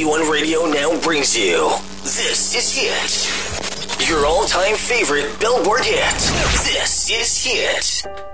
91 Radio now brings you. This is Hit. Your all-time favorite Billboard hit. This is Hit.